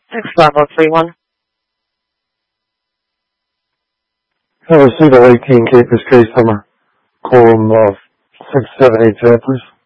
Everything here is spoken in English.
65031. I received a 18 case number, column 6780, please.